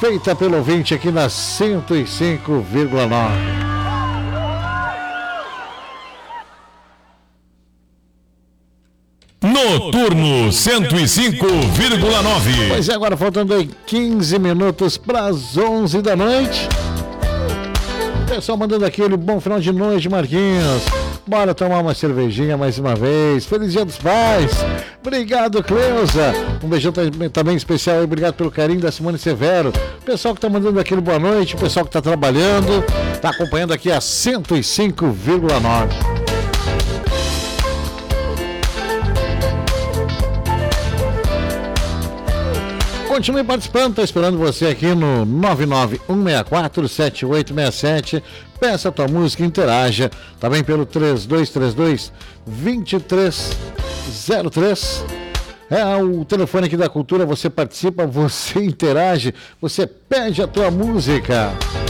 feita pelo ouvinte aqui na 105,9. Noturno 105,9. Pois é, agora faltando aí 15 minutos para as 11 da noite. Pessoal mandando aquele bom final de noite, Marquinhos. Bora tomar uma cervejinha mais uma vez. Feliz Dia dos Pais. Obrigado, Cleusa. Um beijão também especial aí. Obrigado pelo carinho da Simone Severo. Pessoal que tá mandando aquele boa noite. Pessoal que tá trabalhando. Tá acompanhando aqui a 105,9. Continue participando, estou esperando você aqui no 991647867. Peça a tua música, interaja. Também pelo 3222-2303. É o telefone aqui da Cultura, você participa, você interage, você pede a tua música.